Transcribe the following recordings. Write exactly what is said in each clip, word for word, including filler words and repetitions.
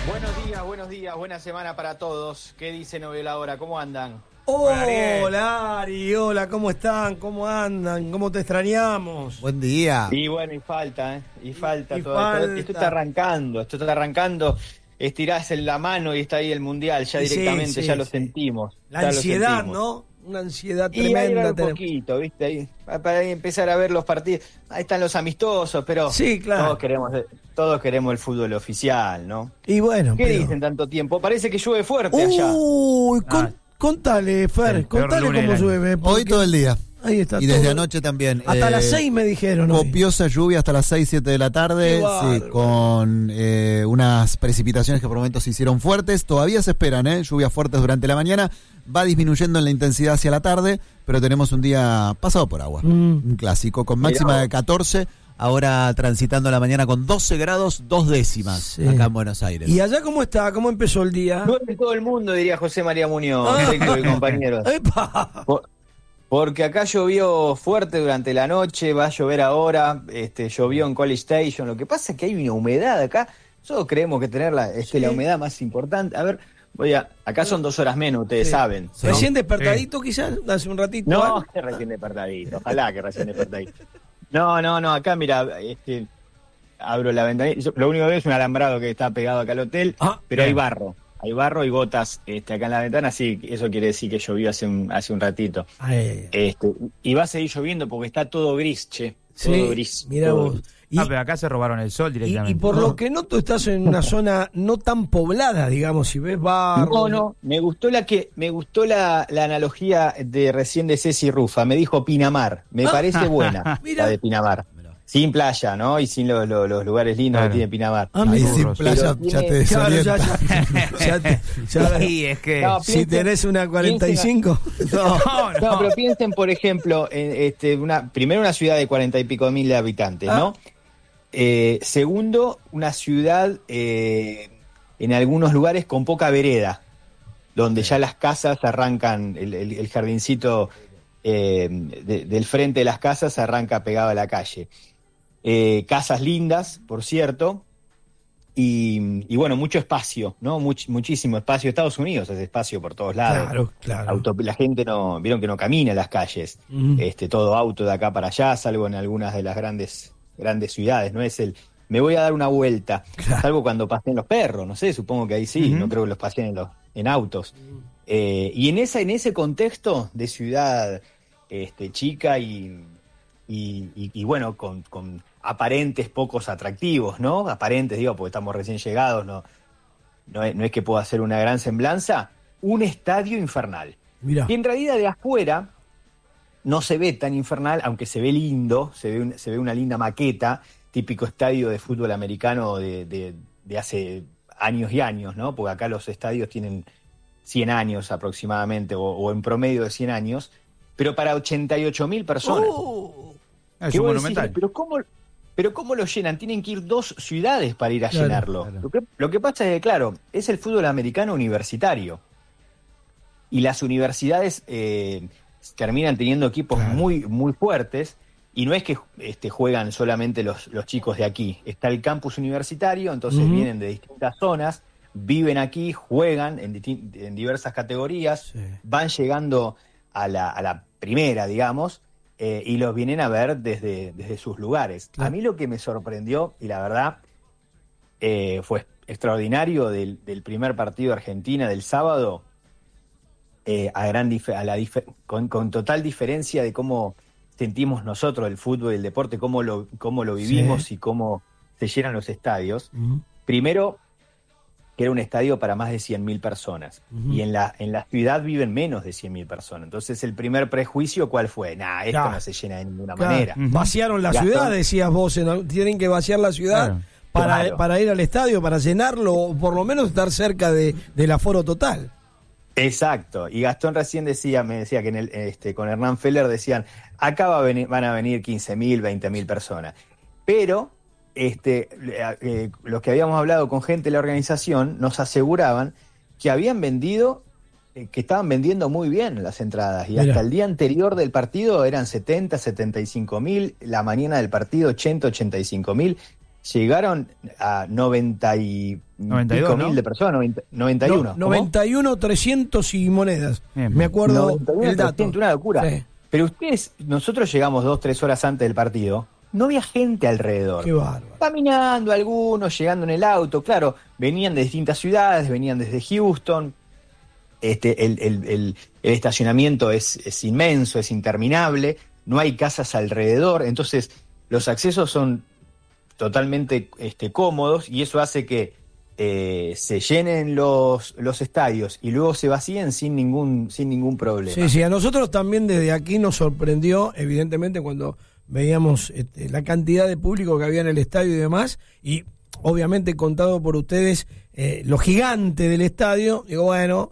Buenos días, buenos días, buena semana para todos. ¿Qué dice Novela ahora? ¿Cómo andan? Hola Ari, hola, ¿cómo están? ¿Cómo andan? ¿Cómo te extrañamos? Buen día. Y bueno, y falta, ¿eh? Y falta Y todo falta. esto. Esto está arrancando, esto está arrancando. Estirás en la mano y está ahí el Mundial, ya Sí, directamente, sí, ya lo sí. sentimos. La ya lo ansiedad, sentimos. ¿no? Una ansiedad Y ahí tremenda. va un tenemos. poquito, ¿viste? Ahí, para ahí empezar a ver los partidos. Ahí están los amistosos, pero Sí, claro. todos queremos todos queremos el fútbol oficial, ¿no? Y bueno, ¿Qué pero... dicen tanto tiempo? Parece que llueve fuerte allá. Uy, con- Ah. contale, Fer, El peor contale lunes cómo del año. llueve. porque- Hoy todo el día. Ahí está. Y desde todo- anoche también. Hasta eh, las seis me dijeron hoy. Copiosa lluvia hasta las seis, siete de la tarde, Qué bárbaro. sí, con eh, unas precipitaciones que por momentos se hicieron fuertes. Todavía se esperan, ¿eh? Lluvias fuertes durante la mañana. Va disminuyendo en la intensidad hacia la tarde, pero tenemos un día pasado por agua. Mm. Un clásico, con máxima Mirá. de catorce. Ahora transitando la mañana con doce grados, dos décimas, Sí. acá en Buenos Aires. ¿Y allá cómo está? ¿Cómo empezó el día? Llueve en todo el mundo, diría José María Muñoz, Ah. Sergio y compañeros. ¡Epa! Por- Porque acá llovió fuerte durante la noche, va a llover ahora, este, llovió en College Station. Lo que pasa es que hay una humedad acá. Nosotros creemos que tenerla es que Sí. la humedad más importante. A ver, voy a. Acá son dos horas menos, ustedes Sí. saben. ¿no? Recién despertadito quizás, hace un ratito. No, ¿eh? que recién despertadito. Ojalá que recién despertadito. No, no, no. Acá, mira, este, abro la ventanilla. Yo- Lo único que veo es un alambrado que está pegado acá al hotel, Ah, pero hay bien. barro. Hay barro y gotas este, acá en la ventana, sí, eso quiere decir que llovió hace un, hace un ratito. Ay, Este, y va a seguir lloviendo porque está todo gris, che. sí, Todo gris. mira todo vos. gris. Y, Ah, pero acá se robaron el sol y- directamente. y por lo que noto estás en una zona no tan poblada, digamos, si ves barro. No, no, me gustó la que me gustó la, la analogía de recién de Ceci Rufa, me dijo Pinamar, me Ah. parece buena Mira. la de Pinamar. Sin playa, ¿no? Y sin lo- lo- los lugares lindos Claro. que tiene Pinamar. Ah, Ahí mira. sin Pero playa tiene- ya te Claro, ya, desorienta. ya, ya te- ya- Sí, es que... No, si piensen- tenés una cuarenta y cinco. No, No, no. pero piensen, por ejemplo, en este, una, primero una ciudad de cuarenta y pico mil de habitantes, Ah. ¿no? Eh, segundo, una ciudad eh, en algunos lugares con poca vereda, donde ya las casas arrancan, el, el- el jardincito eh, de- del frente de las casas arranca pegado a la calle. Eh, casas lindas, por cierto, y, y bueno, mucho espacio, ¿no? Much- muchísimo espacio. Estados Unidos es espacio por todos lados. Claro, claro. Auto- la gente no, vieron que no camina en las calles, Mm. este, todo auto de acá para allá, salvo en algunas de las grandes, grandes ciudades, no es el, me voy a dar una vuelta, Claro. salvo cuando pasen los perros, no sé, supongo que ahí sí, Ujú. no creo que los pasen en los, en autos. Eh, y en esa, en ese contexto de ciudad, este, chica y, y, y- y bueno, con, con aparentes pocos atractivos, ¿no? Aparentes, digo, porque estamos recién llegados, no, no es, no es que pueda hacer una gran semblanza, un estadio infernal. Mira. Y en realidad de afuera no se ve tan infernal, aunque se ve lindo, se ve, un- se ve una linda maqueta, típico estadio de fútbol americano de, de- de hace años y años, ¿no? Porque acá los estadios tienen cien años aproximadamente, o, o en promedio de cien años, pero para ochenta y ocho mil personas. Oh, Es ¿Qué un vos monumental. decís? Pero ¿cómo, pero ¿cómo lo llenan? Tienen que ir dos ciudades para ir a Claro, llenarlo. claro. Lo, que, lo que pasa es que, claro, es el fútbol americano universitario. Y las universidades eh, terminan teniendo equipos Claro. muy, muy fuertes. Y no es que este, juegan solamente los, los chicos de aquí. Está el campus universitario, entonces Ujú. vienen de distintas zonas, viven aquí, juegan en, distin- en diversas categorías, sí. van llegando a la, a la primera, digamos, eh, y los vienen a ver desde, desde sus lugares. Claro. A mí lo que me sorprendió, y la verdad, eh, fue extraordinario del, del primer partido de Argentina del sábado, eh, a gran dif- a la dif- con, con total diferencia de cómo sentimos nosotros el fútbol y el deporte, cómo lo, cómo lo vivimos Sí. y cómo se llenan los estadios. Mm. Primero, que era un estadio para más de cien mil personas. Ujú. Y en la, en la ciudad viven menos de cien mil personas. Entonces, el primer prejuicio, ¿cuál fue? Nah, esto Claro. no se llena de ninguna Claro. manera. Ujú. Vaciaron la Gastón. ciudad, decías vos. en- tienen que vaciar la ciudad Claro. para, Claro. para ir al estadio, para llenarlo, o por lo menos estar cerca de, del aforo total. Exacto. Y Gastón recién decía, me decía que en el, este, con Hernán Feller decían, acá va a venir, van a venir quince mil, veinte mil personas. Pero este, eh, eh, los que habíamos hablado con gente de la organización nos aseguraban que habían vendido, eh, que estaban vendiendo muy bien las entradas. Y Mira. hasta el día anterior del partido eran setenta, setenta y cinco mil, la mañana del partido ochenta, ochenta y cinco mil. llegaron a noventa y noventa y dos, pico ¿no? mil de personas, noventa, noventa y uno. No, noventa y uno, trescientos y monedas. Bien. Me acuerdo noventa y uno, el dato. trescientos, una locura. Sí. Pero ustedes, nosotros llegamos dos, tres horas antes del partido, no había gente alrededor. Qué bárbaro. Caminando algunos, llegando en el auto, claro, venían de distintas ciudades, venían desde Houston. Este, el, el, el, el estacionamiento es, es inmenso, es interminable, no hay casas alrededor, entonces los accesos son totalmente este, cómodos y eso hace que eh, se llenen los, los estadios y luego se vacíen sin ningún, sin ningún problema. Sí, sí, a nosotros también desde aquí nos sorprendió, evidentemente, cuando veíamos este, la cantidad de público que había en el estadio y demás, y obviamente contado por ustedes eh, lo gigante del estadio. Digo, bueno,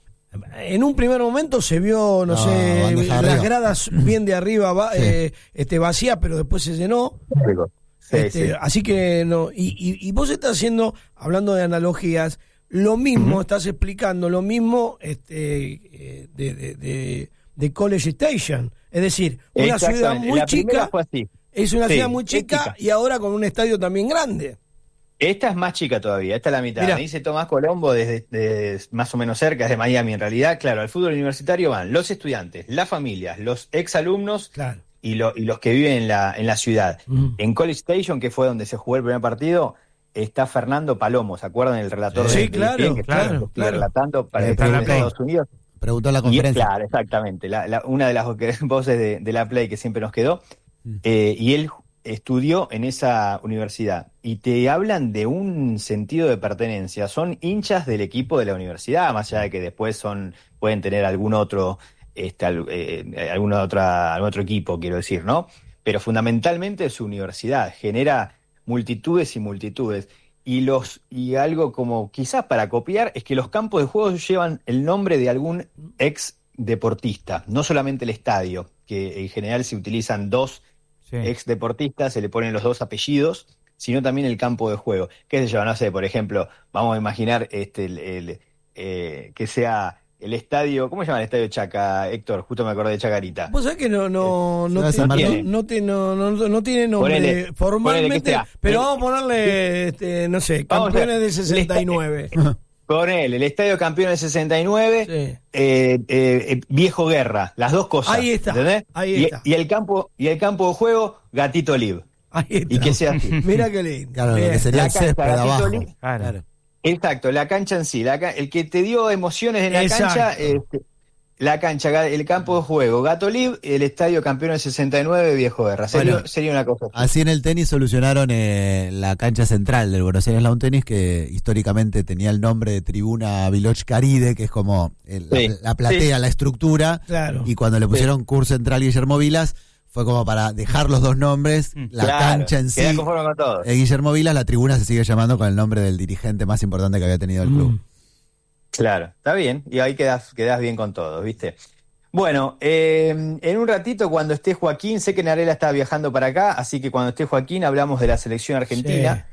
en un primer momento se vio, no, No, sé, bandeja las arriba. gradas bien de arriba va, Sí. eh, este, vacías, pero después se llenó. Sí, Este, sí. Así que no, y, y, y vos estás haciendo, hablando de analogías, lo mismo, Ujú. estás explicando lo mismo este, eh, de, de, de, de College Station. Es decir, una ciudad Exactamente. muy La primera chica, fue así. es una Sí, ciudad muy es chica, chica. y ahora con un estadio también grande. Esta es más chica todavía, esta es la mitad. Mirá. Me dice Tomás Colombo desde, desde más o menos cerca, de Miami en realidad. Claro, al fútbol universitario van los estudiantes, las familias, los exalumnos Claro. y, lo, y los que viven en la, en la ciudad. Mm. En College Station, que fue donde se jugó el primer partido, está Fernando Palomo, ¿se acuerdan? El relator Sí, de, de claro, E S P N, que claro, estuvo claro. relatando para Eh, el está en la de Play. Estados Unidos. Preguntó en la Y es conferencia. claro, exactamente, la, la- una de las voces de, de la Play que siempre nos quedó. Mm. Eh, y él estudió en esa universidad y te hablan de un sentido de pertenencia. Son hinchas del equipo de la universidad, más allá de que después son pueden tener algún otro, este, al- eh, alguna otra, algún otro equipo, quiero decir, ¿no? Pero fundamentalmente su universidad genera multitudes y multitudes. Y los y algo como quizás para copiar es que los campos de juego llevan el nombre de algún ex deportista, no solamente el estadio, que en general se utilizan dos Sí. ex deportistas, se le ponen los dos apellidos, sino también el campo de juego. ¿Qué sé yo? No sé, por ejemplo, vamos a imaginar este el, el, eh, que sea el estadio, ¿cómo se llama el estadio Chaca, Héctor? Justo me acordé de Chacarita. Vos sabés que no, no, no, Ciudad de te- San no, Martín. no te- no, no, no tiene nombre Ponele, ponele formalmente, que sea. pero El- vamos a ponerle, este, no sé, Vamos a campeones ver. del sesenta y nueve. Con él, el estadio campeón del sesenta y nueve, Sí. eh, eh, eh, Viejo Guerra, las dos cosas. Ahí está, ¿entendés? ahí y, está. y el campo y el campo de juego, Gatito Live. Ahí está. Y que sea así. Mira qué lindo. Claro, lo Bien. que sería La el cancha, césped Gatito abajo. Li- Claro. Exacto, la cancha en sí, la ca- el que te dio emociones en la Exacto. cancha, este, la cancha, ga- el campo de juego, Gato Live, el estadio campeón del sesenta y nueve, Viejo Guerra. Sería, Bueno, sería una cosa así. Así en el tenis solucionaron eh, la cancha central del Buenos Aires Lawn Tennis, que históricamente tenía el nombre de Tribuna Viloch Caride, que es como el- Sí, la, la platea, sí. la estructura. Claro. Y cuando le pusieron Cur Central Guillermo Vilas, fue como para dejar los dos nombres, Mm. la Claro, cancha en sí. quedá conforme con todo. eh, Guillermo Vilas, la tribuna se sigue llamando con el nombre del dirigente más importante que había tenido el club. Mm. Claro, está bien, y ahí quedás, quedás bien con todo, ¿viste? Bueno, eh, en un ratito cuando esté Joaquín, sé que Narela está viajando para acá, así que cuando esté Joaquín hablamos de la selección argentina.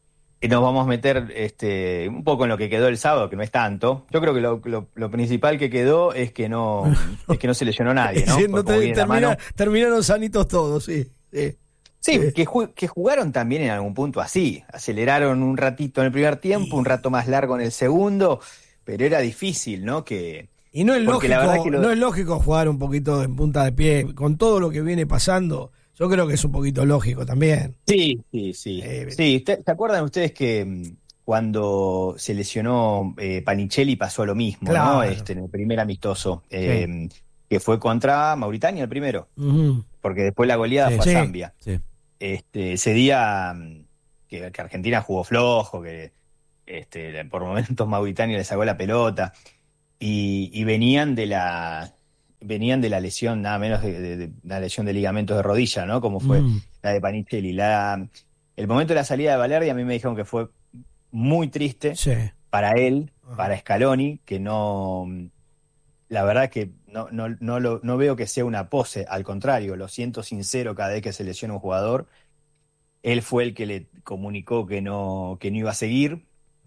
Y nos vamos a meter este, un poco en lo que quedó el sábado, que no es tanto. Yo creo que lo, lo, lo principal que quedó es que no, es que no se lesionó nadie, ¿no? Sí, Por no cómo te- viene la termina- mano. terminaron sanitos todos, sí. sí. Sí, Sí. que, ju- que jugaron también en algún punto así. Aceleraron un ratito en el primer tiempo, un rato más largo en el segundo, pero era difícil, ¿no? Que Y no es Porque la lógico, verdad que lo- no es lógico jugar un poquito en punta de pie con todo lo que viene pasando. Yo creo que es un poquito lógico también. sí, sí, sí. Eh, Sí, ¿te- ¿se acuerdan ustedes que mm, cuando se lesionó eh, Panichelli pasó lo mismo, Claro. ¿no? Este, en el primer amistoso, eh, que fue contra Mauritania el primero, Ujú. porque después la goleada Sí, fue sí. a Zambia. Sí. Este, ese día mm, que, que Argentina jugó flojo, que este, por momentos Mauritania le sacó la pelota y, y venían de la venían de la lesión nada menos de, de- de una lesión de ligamentos de rodilla, ¿no? Como fue Mm. la de Panichelli. La, el momento de la salida de Valerdi a mí me dijeron que fue muy triste Sí. para él, Ajá. para Scaloni, que no, la verdad que no, no, no, lo, no veo que sea una pose, al contrario, lo siento sincero cada vez que se lesiona un jugador. Él fue el que le comunicó que no, que no iba a seguir.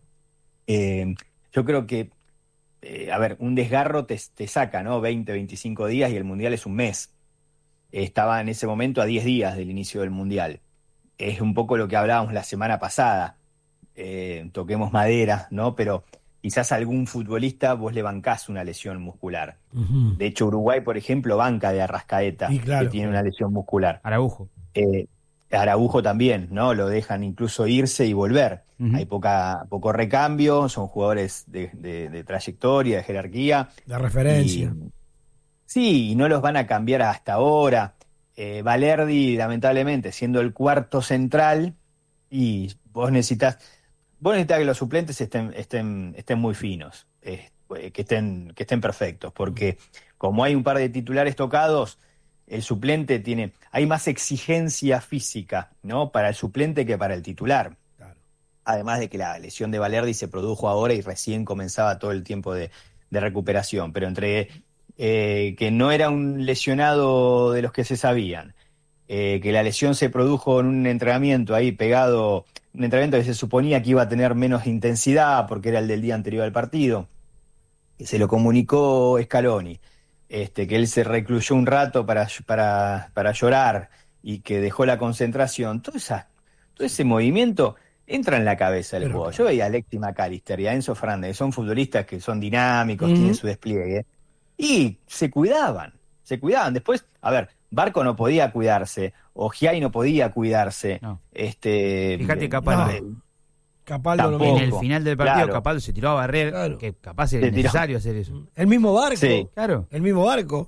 Eh, yo creo que, eh, a ver, un desgarro te, te saca, ¿no? veinte, veinticinco días y el Mundial es un mes. Estaba en ese momento a diez días del inicio del Mundial. es un poco lo que hablábamos la semana pasada, eh, toquemos madera, ¿no? Pero quizás a algún futbolista vos le bancás una lesión muscular. Uh-huh. De hecho, Uruguay, por ejemplo, banca de Arrascaeta, claro, que tiene una lesión muscular. Araujo. Eh, Araujo también, ¿no? Lo dejan incluso irse y volver. Uh-huh. Hay poca, poco recambio, son jugadores de, de, de trayectoria, de jerarquía. De referencia. Y, sí, y no los van a cambiar hasta ahora. Eh, Valerdi, lamentablemente, siendo el cuarto central, y vos necesitas, vos necesitas que los suplentes estén, estén, estén muy finos, eh, que estén, que estén perfectos, porque como hay un par de titulares tocados, el suplente tiene, hay más exigencia física, ¿no? Para el suplente que para el titular. Claro. Además de que la lesión de Valerdi se produjo ahora y recién comenzaba todo el tiempo de, de recuperación, pero entre eh, que no era un lesionado de los que se sabían, eh, que la lesión se produjo en un entrenamiento ahí pegado, un entrenamiento que se suponía que iba a tener menos intensidad porque era el del día anterior al partido, que se lo comunicó Scaloni. Este, que él se recluyó un rato para, para, para llorar y que dejó la concentración, todo, esa, todo ese movimiento entra en la cabeza del juego. Yo veía a Alexis McAllister y a Enzo Fernández, son futbolistas que son dinámicos, mm-hmm. tienen su despliegue, y se cuidaban, se cuidaban. Después, a ver, Barco no podía cuidarse, Ogiay no podía cuidarse. No. Este, Fíjate, capaz. No. Capaldo en el final del partido, claro. Capaldo se tiró a barrer, claro. que capaz era necesario hacer eso. El mismo Barco, sí. claro. El mismo Barco.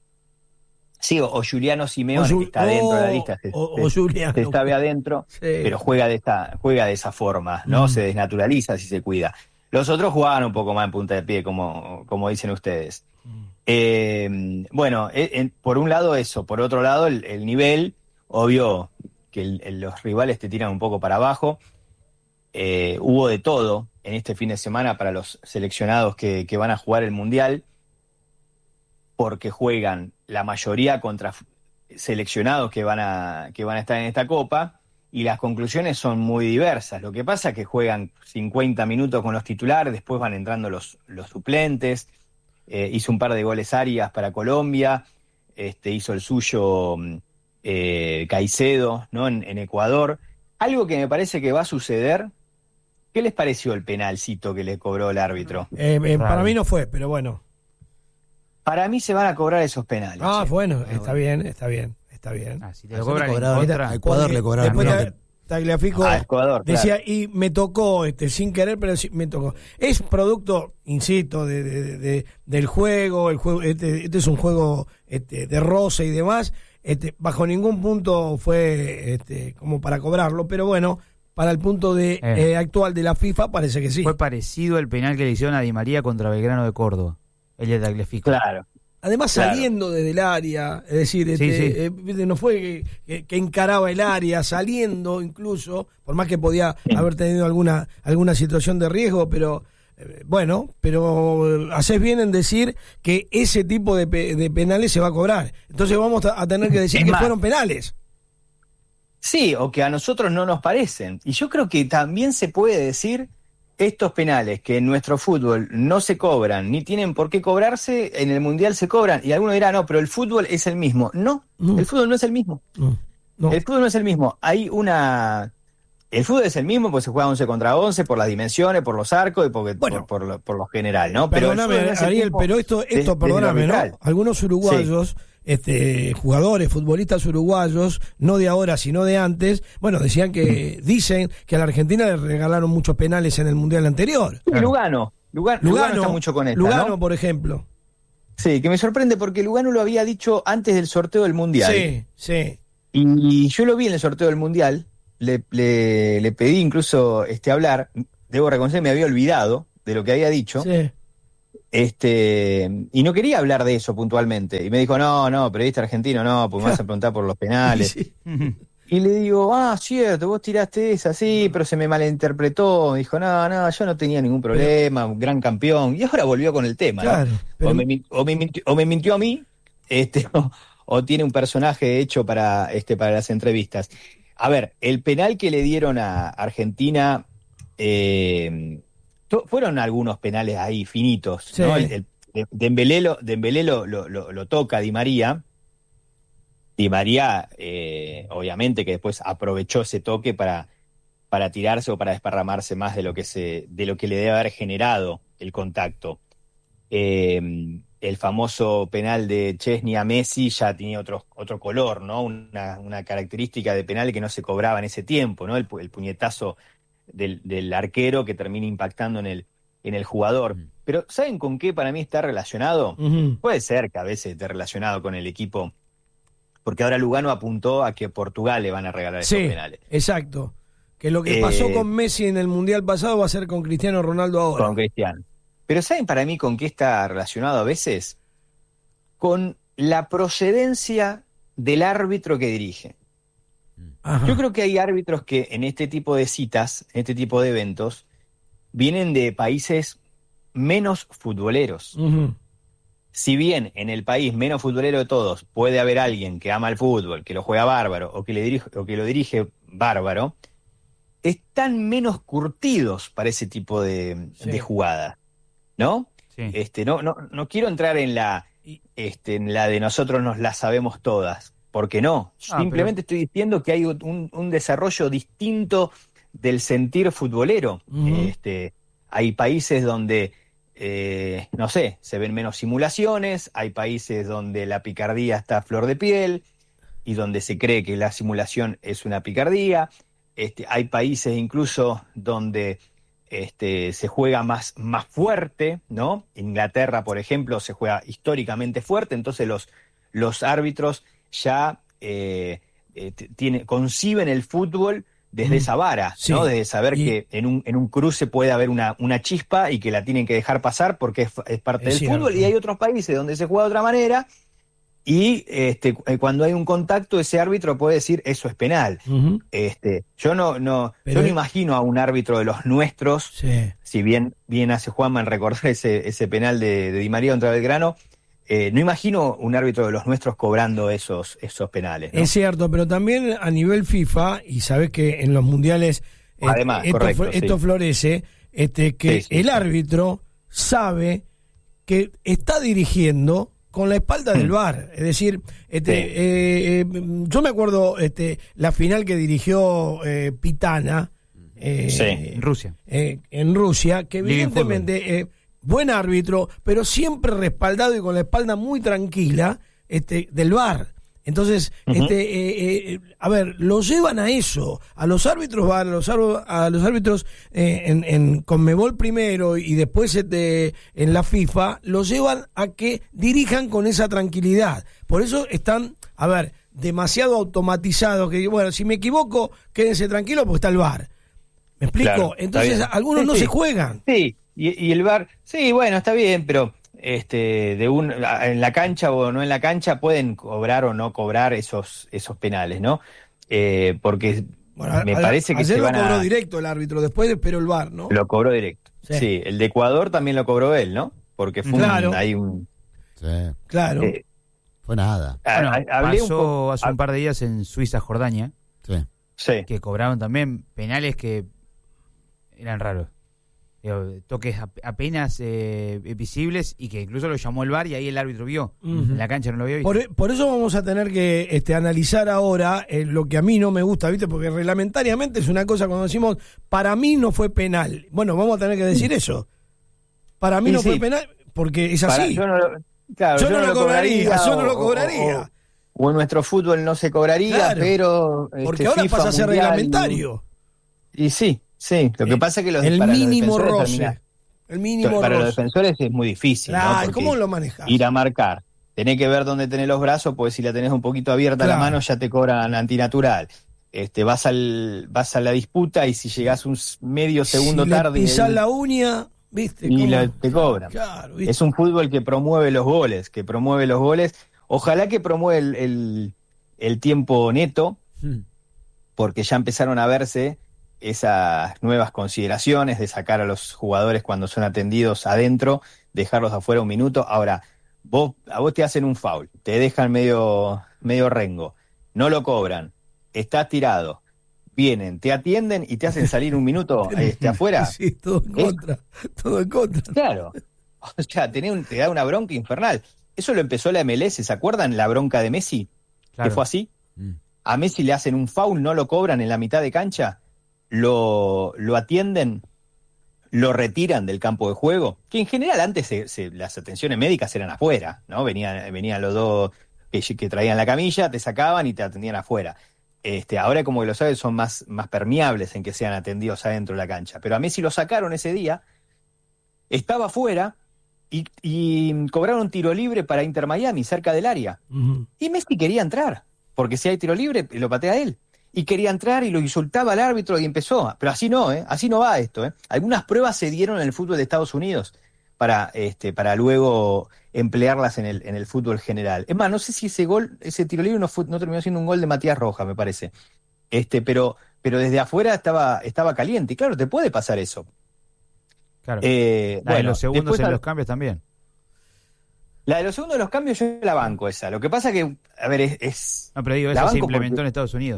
Sí, o, o Giuliano Simeone, o, que está dentro oh, de la lista, se, o, o Giuliano. se está adentro, sí. pero juega de esta, juega de esa forma, ¿no? Mm. Se desnaturaliza si se cuida. Los otros jugaban un poco más en punta de pie, como, como dicen ustedes. Mm. Eh, bueno, eh, eh, por un lado eso, por otro lado el, el nivel, obvio que el, el, los rivales te tiran un poco para abajo. Eh, hubo de todo en este fin de semana para los seleccionados que, que van a jugar el Mundial, porque juegan la mayoría contra seleccionados que van a, que van a estar en esta Copa, y las conclusiones son muy diversas. Lo que pasa es que juegan cincuenta minutos con los titulares, después van entrando los, los suplentes. Eh, hizo un par de goles Arias para Colombia, este, hizo el suyo eh, Caicedo, ¿no? en, en Ecuador. Algo que me parece que va a suceder. ¿Qué les pareció el penalcito que le cobró el árbitro? Eh, eh, para mí no fue, pero bueno. Para mí se van a cobrar esos penales. Ah, che. bueno, está bien, está bien, está bien. Ah, si te lo cobran a Ecuador le cobraron. Después Tagliafico ah, Ecuador, decía, claro. y me tocó, este, sin querer, pero sí, me tocó. Es producto, insisto, de, de, de, del juego, el juego, este, este es un juego este, de roce y demás. Este, bajo ningún punto fue este, como para cobrarlo, pero bueno, para el punto de eh. Eh, actual de la FIFA parece que sí. Fue parecido al penal que le hicieron a Di María contra Belgrano de Córdoba, el de Tagliafico. Claro. Además claro. saliendo desde el área, es decir, este, sí, sí. Eh, no fue que, que, que encaraba el área, saliendo incluso, por más que podía sí. haber tenido alguna alguna situación de riesgo, pero eh, bueno, pero haces bien en decir que ese tipo de, pe, de penales se va a cobrar. Entonces vamos a tener que decir es que más, fueron penales. Sí, o que a nosotros no nos parecen. Y yo creo que también se puede decir estos penales que en nuestro fútbol no se cobran, ni tienen por qué cobrarse, en el Mundial se cobran. Y alguno dirá, no, pero el fútbol es el mismo. No, no. el fútbol no es el mismo. No, no. El fútbol no es el mismo. Hay una... El fútbol es el mismo porque se juega once contra once por las dimensiones, por los arcos y porque, bueno, por, por, lo, por lo general, ¿no? Pero perdóname, no Ariel, pero esto, esto de, perdóname, ¿no? Algunos uruguayos... Sí. Este, jugadores, futbolistas uruguayos, no de ahora sino de antes, bueno, decían que dicen que a la Argentina le regalaron muchos penales en el Mundial anterior. Sí, Lugano, Lugano, Lugano, Lugano está mucho con esto. Lugano, ¿no? por ejemplo. Sí, que me sorprende porque Lugano lo había dicho antes del sorteo del Mundial. Sí, sí. Y yo lo vi en el sorteo del Mundial, le, le, le pedí incluso este hablar, debo reconocer, me había olvidado de lo que había dicho. Sí. Este, y no quería hablar de eso puntualmente. Y me dijo, no, no, periodista argentino, no, pues me vas a preguntar por los penales. Sí. Y le digo, ah, cierto, vos tiraste esa, sí, pero se me malinterpretó. Me dijo, no, no, yo no tenía ningún problema, un gran campeón. Y ahora volvió con el tema, claro, ¿no? Pero... O, me, o, me mintió, o me mintió a mí, este, o, o tiene un personaje hecho para, este, para las entrevistas. A ver, el penal que le dieron a Argentina... Eh, fueron algunos penales ahí finitos, sí. ¿no? El, el, Dembélé, lo, Dembélé lo, lo, lo, lo toca Di María, Di María, eh, obviamente que después aprovechó ese toque para, para tirarse o para desparramarse más de lo que se, de lo que le debe haber generado el contacto. Eh, el famoso penal de Chesney a Messi ya tenía otro, otro color, ¿no? Una, una característica de penal que no se cobraba en ese tiempo, ¿no? El, el puñetazo del, del arquero que termina impactando en el, en el jugador. Pero ¿saben con qué para mí está relacionado? Uh-huh. Puede ser que a veces esté relacionado con el equipo, porque ahora Lugano apuntó a que Portugal le van a regalar esos Sí, penales. exacto. Que lo que Eh, pasó con Messi en el Mundial pasado va a ser con Cristiano Ronaldo ahora. Con Cristiano. Pero ¿saben para mí con qué está relacionado a veces? Con la procedencia del árbitro que dirige. Ajá. Yo creo que hay árbitros que en este tipo de citas, en este tipo de eventos, vienen de países menos futboleros. Uh-huh. Si bien en el país menos futbolero de todos puede haber alguien que ama el fútbol, que lo juega bárbaro o que, le dirige, o que lo dirige bárbaro, están menos curtidos para ese tipo de, Sí. de jugadas, ¿no? Sí. Este, no, no, no quiero entrar en la, este, en la de nosotros nos la sabemos todas, porque no. Ah, Simplemente estoy diciendo que hay un, un desarrollo distinto del sentir futbolero. Ujú. Este, hay países donde, eh, no sé, se ven menos simulaciones, hay países donde la picardía está a flor de piel y donde se cree que la simulación es una picardía. Este, hay países incluso donde este, se juega más, más fuerte, ¿no? Inglaterra, por ejemplo, se juega históricamente fuerte, entonces los, los árbitros ya eh, eh, t- tiene, conciben el fútbol desde Mm. esa vara, Sí. ¿no? Desde saber Y- que en un, en un cruce puede haber una, una chispa y que la tienen que dejar pasar porque es, es parte Es del cierto. fútbol, y hay otros países donde se juega de otra manera. Y este, cu- eh, cuando hay un contacto, ese árbitro puede decir eso es penal. Uh-huh. Este, yo no, no, Pero yo no es- imagino a un árbitro de los nuestros, Sí. si bien, bien hace Juanma en recordar ese, ese penal de, de Di María contra Belgrano, eh, no imagino un árbitro de los nuestros cobrando esos, esos penales, ¿no? Es cierto, pero también a nivel FIFA, y sabes que en los mundiales eh, Además, esto, correcto, fl- sí. esto florece, este, que Sí, sí, el sí. árbitro sabe que está dirigiendo con la espalda del V A R. Es decir, este, Sí. eh, eh, yo me acuerdo este, la final que dirigió eh, Pitana eh, Sí. En Rusia. eh, en Rusia, que Living evidentemente eh, buen árbitro, pero siempre respaldado y con la espalda muy tranquila este, del V A R. Entonces, Ujú. este, eh, eh, a ver, lo llevan a eso, a los árbitros, a los, árbitros- a los árbitros eh, en, en Conmebol primero y después este, en la FIFA, los llevan a que dirijan con esa tranquilidad. Por eso están, a ver, demasiado automatizados, que bueno, si me equivoco, quédense tranquilos porque está el V A R. ¿Me explico? Claro, está Entonces, bien. algunos Sí, no sí. se juegan. Sí, y, y el V A R, sí, bueno, está bien, pero este, de un, en la cancha o no en la cancha pueden cobrar o no cobrar esos, esos penales, ¿no? Eh, porque Bueno, me a- parece que ayer se lo van cobró a... directo el árbitro, después esperó el V A R, ¿no? Lo cobró directo. Sí. Sí. el de Ecuador también lo cobró él, ¿no? Porque fue Claro. un, hay un... Sí, Claro. eh, fue nada. a- Bueno, a- hablé un pasó poco- hace un par de días en Suiza, Jordania, Sí. Sí, que cobraron también penales que eran raros. Digo, toques ap- apenas eh, visibles y que incluso lo llamó el V A R y ahí el árbitro vio. Ujú. En la cancha no lo había visto. Por, por eso vamos a tener que este, analizar ahora eh, lo que a mí no me gusta, ¿viste? Porque reglamentariamente es una cosa cuando decimos, para mí no fue penal. Bueno, vamos a tener que decir eso. Para mí Sí, no fue sí. penal, porque es para- así. yo no lo, claro, Yo no lo cobraría, yo no lo o- cobraría. O, o en nuestro fútbol no se cobraría, Claro. pero... Porque este, ahora FIFA, pasa a ser Mundial, reglamentario. Y sí, sí. Lo que Eh, pasa es que los, el para los mínimo defensores roce. termina- El mínimo para los roce. defensores es muy difícil, ¿no? Claro, Porque ¿cómo lo manejas? ir a marcar, tenés que ver dónde tenés los brazos, porque si la tenés un poquito abierta la Claro. mano ya te cobran antinatural. Este, vas al vas a la disputa y si llegás un s- medio segundo si tarde le pisás el- la uña, ¿viste? y ¿Cómo? la- te cobran. Claro, ¿viste? Es un fútbol que promueve los goles, que promueve los goles. Ojalá que promueva el, el, el tiempo neto, Mm. porque ya empezaron a verse esas nuevas consideraciones de sacar a los jugadores cuando son atendidos adentro, dejarlos afuera un minuto. Ahora, vos, a vos te hacen un foul, te dejan medio, medio rengo, no lo cobran, estás tirado, vienen, te atienden y te hacen salir un minuto este, afuera. Sí, todo en Es- contra. Todo en contra. Claro, o sea, tenés un- te da una bronca infernal. Eso lo empezó la M L S, ¿se acuerdan la bronca de Messi? Claro. que fue así. Mm. A Messi le hacen un foul, no lo cobran en la mitad de cancha, lo, lo atienden, lo retiran del campo de juego, que en general antes se, se, las atenciones médicas eran afuera, ¿no? Venían, venían los dos que, que traían la camilla, te sacaban y te atendían afuera. Este, ahora como que los árbitros son más, más permeables en que sean atendidos adentro de la cancha. Pero a Messi lo sacaron ese día, estaba afuera y, y cobraron tiro libre para Inter Miami, cerca del área. Ujú. Y Messi quería entrar, porque si hay tiro libre, lo patea él. Y quería entrar y lo insultaba al árbitro y empezó. Pero así no, ¿eh? Así no va esto, ¿eh? Algunas pruebas se dieron en el fútbol de Estados Unidos para, este, para luego emplearlas en el, en el fútbol general. Es más, no sé si ese gol, ese tiro libre no, fue, no terminó siendo un gol de Matías Rojas, me parece. Este, pero, pero desde afuera estaba, estaba caliente. Y claro, te puede pasar eso. Claro. Eh, La de bueno, los segundos después en al- los cambios también. La de los segundos de los cambios yo la banco esa. Lo que pasa que, a ver, es... es No, pero digo, la eso se banco implementó porque- en Estados Unidos.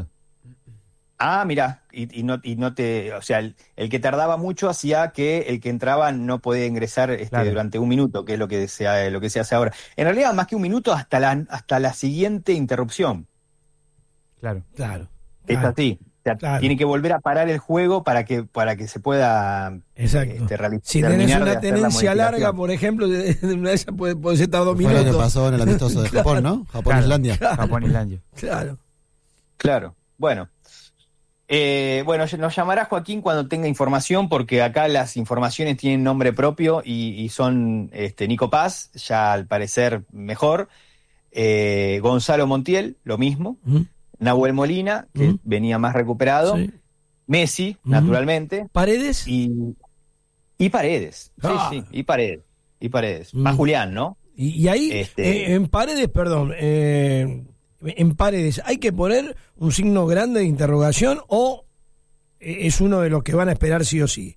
Ah, mirá, y, y, no, y no te... O sea, el, el que tardaba mucho hacía que el que entraba no podía ingresar este, Claro. durante un minuto, que es lo que, se, lo que se hace ahora. En realidad, más que un minuto, hasta la, hasta la siguiente interrupción. Claro. Claro. Es claro. así. O sea, Claro. tiene que volver a parar el juego para que, para que se pueda Exacto. este, realizar. Si tenés terminar de una hacer la tenencia larga, modificación. por ejemplo, de, de una de esas puede, puede estar dos Fue lo que minutos. pasó en el amistoso de Japón, ¿no? Japón-Islandia. Japón-Islandia. Claro. Claro, bueno. Eh, bueno, nos llamará Joaquín cuando tenga información, porque acá las informaciones tienen nombre propio y, y son este, Nico Paz, ya al parecer mejor, eh, Gonzalo Montiel, lo mismo, Ujú. Nahuel Molina, que Ujú. venía más recuperado, Sí. Messi, Ujú. naturalmente, ¿Paredes? y, y Paredes, sí, Ah. sí, y Paredes, y Paredes, Mm. más Julián, ¿no? Y, y ahí, Este- eh, en Paredes, perdón, eh, en Paredes, ¿hay que poner un signo grande de interrogación o eh, es uno de los que van a esperar sí o sí?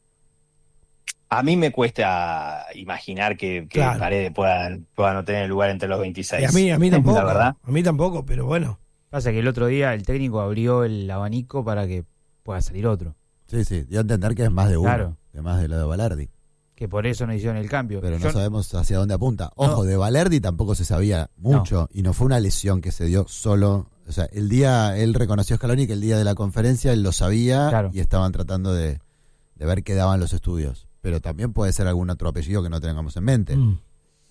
A mí me cuesta imaginar que, que Claro. Paredes pueda, pueda no tener lugar entre los veintiséis. Y a mí, a mí tampoco. La verdad. A mí tampoco, pero bueno. Pasa que el otro día el técnico abrió el abanico para que pueda salir otro. Sí, sí, dio a entender que es más de uno, Claro. que más de lo de Valerdi. Que por eso no hicieron el cambio. Pero no Yo- sabemos hacia dónde apunta. Ojo, No. de Valerdi tampoco se sabía mucho y no fue una lesión que se dio solo. O sea, el día, él reconoció a Scaloni que el día de la conferencia él lo sabía Claro. y estaban tratando de, de ver qué daban los estudios. Pero también puede ser algún otro apellido que no tengamos en mente. Mm.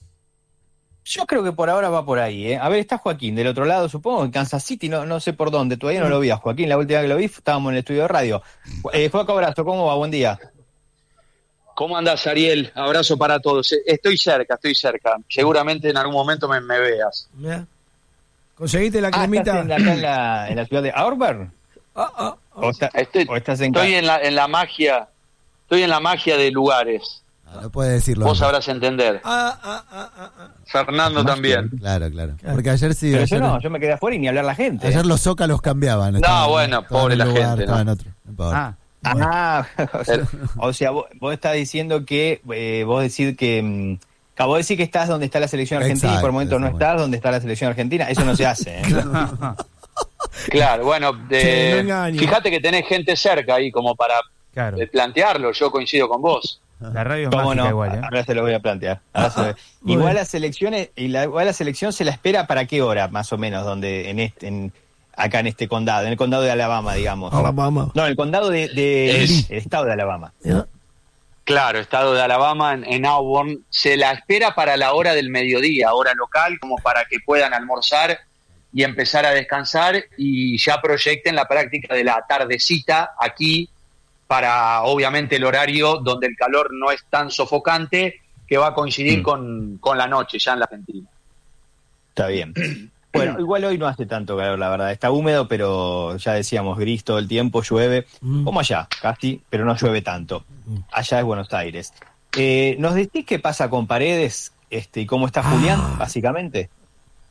Yo creo que por ahora va por ahí, ¿eh? A ver, está Joaquín del otro lado, supongo, en Kansas City, no, no sé por dónde, todavía no lo vi a Joaquín, la última vez que lo vi estábamos en el estudio de radio. Eh, Joaco, abrazo, ¿cómo va? Buen día. ¿Cómo andás, Ariel? Abrazo para todos. Estoy cerca, estoy cerca. Seguramente en algún momento me, me veas. Mirá. ¿Conseguiste la Ah, cremita? ¿estás en, acá en la, en la ciudad de Auburn? Ah, ah, ah. ¿O, está- Estoy, o estás en estoy casa? en la, en la magia, estoy en la magia de lugares. Ah, no puede decirlo. Vos sabrás entender. Ah, ah, ah, ah, ah. Fernando también. Claro, claro. Claro. Porque ayer sí. Pero ayer, yo no, yo me quedé afuera y ni hablar la gente. ayer los zócalos cambiaban. estaban- bueno, estaban pobre en la un lugar, gente, estaban ¿no? en otro. No importa. Ah, Ah, o sea, o sea, vos, vos estás diciendo que, eh, vos decís que, mm, acabo de decir que estás donde está la selección argentina y por el Exacto, momento no eso, estás donde está la selección argentina, eso no se hace, ¿eh? Claro, bueno, de- Che, no engañes. fíjate que tenés gente cerca ahí como para claro. eh, plantearlo. Yo coincido con vos. La radio es ¿Cómo mágica no? igual, ¿eh? Ahora se lo voy a plantear. Ahora se lo- muy Igual bien. las elecciones, y la, igual la selección se la espera para qué hora, más o menos, donde en este, en, acá en este condado, en el condado de Alabama, digamos. Alabama. No, en el condado de, de Es- el estado de Alabama. ¿Ya? Claro, estado de Alabama en, en Auburn. Se la espera para la hora del mediodía, hora local, como para que puedan almorzar y empezar a descansar y ya proyecten la práctica de la tardecita aquí para, obviamente, el horario donde el calor no es tan sofocante, que va a coincidir Mm. con, con la noche ya en la Argentina. Está bien. Bueno, igual hoy no hace tanto calor, la verdad. Está húmedo, pero ya decíamos, gris todo el tiempo, llueve. Mm. Como allá, casi, pero no llueve tanto. Allá es Buenos Aires. Eh, ¿Nos decís qué pasa con Paredes este, y cómo está Julián, Ah. básicamente?